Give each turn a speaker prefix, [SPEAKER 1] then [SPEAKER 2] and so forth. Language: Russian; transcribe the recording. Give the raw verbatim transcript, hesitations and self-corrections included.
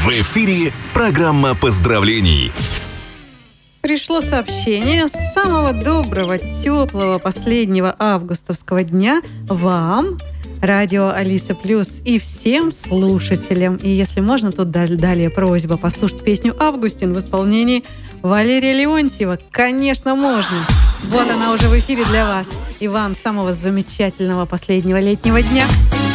[SPEAKER 1] В эфире программа поздравлений.
[SPEAKER 2] Пришло сообщение с самого доброго, теплого последнего августовского дня вам, радио Алиса Плюс, и всем слушателям. И если можно, тут далее просьба послушать песню «Августин» в исполнении Валерия Леонтьева. Конечно, можно. Вот она уже в эфире для вас. И вам самого замечательного последнего летнего дня.